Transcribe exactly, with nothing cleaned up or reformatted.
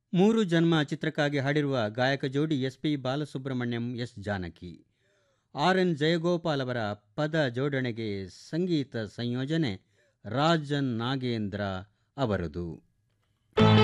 ಮೂರು ಜನ್ಮ ಚಿತ್ರಕ್ಕಾಗಿ ಹಾಡಿರುವ ಗಾಯಕ ಜೋಡಿ S P Balasubrahmanyam S Janaki. R N Jayagopal ಅವರ ಪದ ಜೋಡಣೆಗೆ ಸಂಗೀತ ಸಂಯೋಜನೆ ರಾಜನ್ ನಾಗೇಂದ್ರ ಅವರದು.